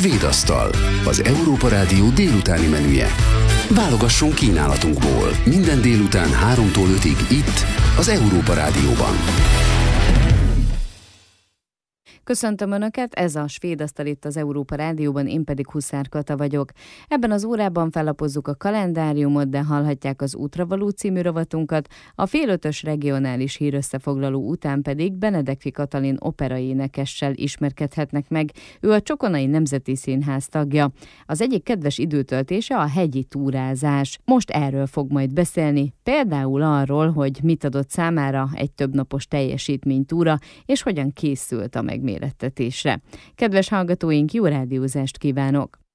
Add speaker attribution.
Speaker 1: Svéd asztal, az Európa Rádió délutáni menüje. Válogasson kínálatunkból minden délután 3-tól 5-ig itt, az Európa Rádióban.
Speaker 2: Köszöntöm Önöket, ez a Svéd asztal itt az Európa Rádióban, én pedig Huszár Kata vagyok. Ebben az órában fellapozzuk a kalendáriumot, de hallhatják az Útravaló című rovatunkat, a fél ötös regionális hírösszefoglaló után pedig Benedekfi Katalin operaénekessel ismerkedhetnek meg. Ő a Csokonai Nemzeti Színház tagja. Az egyik kedves időtöltése a hegyi túrázás. Most erről fog majd beszélni, például arról, hogy mit adott számára egy többnapos teljesítménytúra, és hogyan készült a megmérettetésre. Kedves hallgatóink, jó rádiózást kívánok!